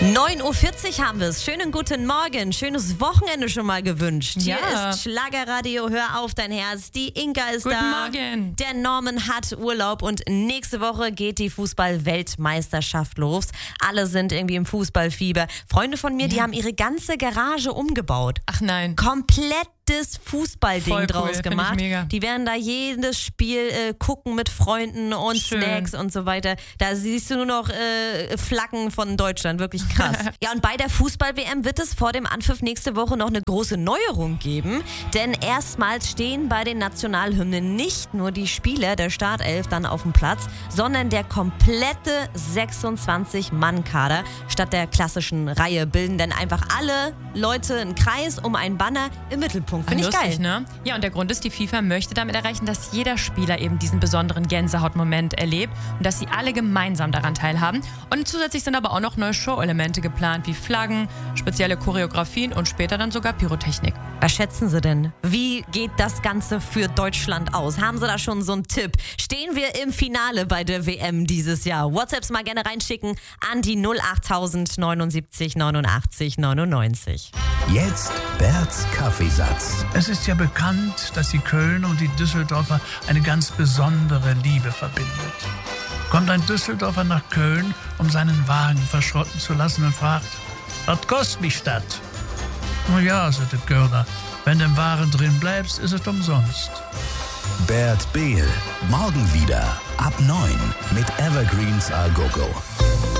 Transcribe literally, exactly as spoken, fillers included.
neun Uhr vierzig haben wir es. Schönen guten Morgen. Schönes Wochenende schon mal gewünscht. Ja. Hier ist Schlagerradio. Hör auf dein Herz. Die Inka ist Guten da. Morgen. Der Norman hat Urlaub und nächste Woche geht die Fußball-Weltmeisterschaft los. Alle sind irgendwie im Fußballfieber. Freunde von mir, Ja. die haben ihre ganze Garage umgebaut. Ach nein. Komplettes Fußballding Voll cool, draus find ich gemacht. mega. Die werden da jedes Spiel äh, gucken mit Freunden und Schön. Snacks und so weiter. Da siehst du nur noch äh, Flaggen von Deutschland. Wirklich krass. Ja, und bei der Fußball-W M wird es vor dem Anpfiff nächste Woche noch eine große Neuerung geben. Denn erstmals stehen bei den Nationalhymnen nicht nur die Spieler der Startelf dann auf dem Platz, sondern der komplette sechsundzwanzig-Mann-Kader. Statt der klassischen Reihe bilden dann einfach alle Leute einen Kreis um einen Banner im Mittelpunkt. Finde ich Lustig, geil. ne? Ja, und der Grund ist, die FIFA möchte damit erreichen, dass jeder Spieler eben diesen besonderen Gänsehautmoment erlebt und dass sie alle gemeinsam daran teilhaben. Und zusätzlich sind aber auch noch neue Show-Elemente geplant, wie Flaggen, spezielle Choreografien und später dann sogar Pyrotechnik. Was schätzen Sie denn? Wie geht das Ganze für Deutschland aus? Haben Sie da schon so einen Tipp? Stehen wir im Finale bei der W M dieses Jahr? WhatsApps mal gerne reinschicken an die null achttausend neunundsiebzig neunundachtzig neunundneunzig. Jetzt Berts Kaffeesatz. Es ist ja bekannt, dass die Kölner und die Düsseldorfer eine ganz besondere Liebe verbindet. Kommt ein Düsseldorfer nach Köln, um seinen Wagen verschrotten zu lassen und fragt, was kostet mich das? Na ja, sagt der Kölner, wenn du im Waren drin bleibst, ist es umsonst. Bert Behl. Morgen wieder ab neun mit Evergreens A Go Go.